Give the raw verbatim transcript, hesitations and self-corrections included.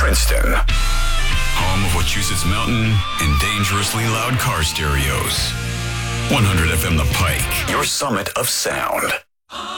Princeton. Home of Wachusett Mountain and dangerously loud car stereos. one hundred F M The Pike. Your summit of sound.